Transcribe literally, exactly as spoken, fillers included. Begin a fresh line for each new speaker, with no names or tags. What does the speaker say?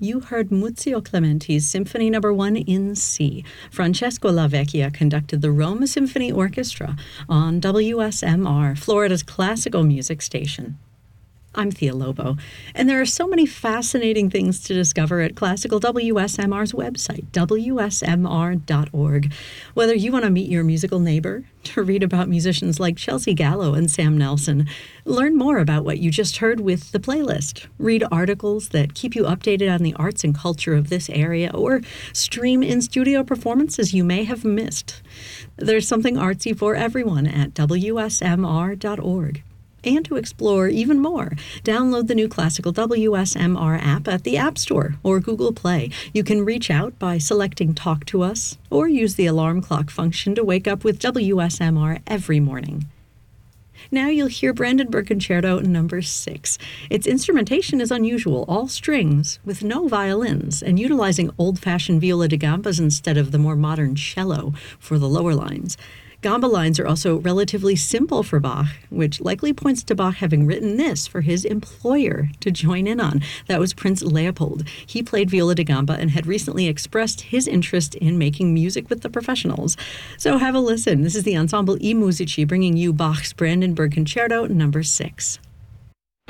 You heard Muzio Clementi's Symphony Number One in C. Francesco Lavecchia conducted the Roma Symphony Orchestra on W S M R, Florida's classical music station. I'm Thea Lobo, and there are so many fascinating things to discover at Classical W S M R's website, W S M R dot org. Whether you want to meet your musical neighbor, to read about musicians like Chelsea Gallo and Sam Nelson, learn more about what you just heard with the playlist, read articles that keep you updated on the arts and culture of this area, or stream in-studio performances you may have missed. There's something artsy for everyone at W S M R dot org. And to explore even more, download the new Classical W S M R app at the App Store or Google Play. You can reach out by selecting Talk to Us or use the alarm clock function to wake up with W S M R every morning. Now you'll hear Brandenburg Concerto number six. Its instrumentation is unusual, all strings, with no violins, and utilizing old-fashioned viola da gambas instead of the more modern cello for the lower lines. Gamba lines are also relatively simple for Bach, which likely points to Bach having written this for his employer to join in on. That was Prince Leopold. He played viola da gamba and had recently expressed his interest in making music with the professionals. So have a listen. This is the Ensemble I Musici bringing you Bach's Brandenburg Concerto number six.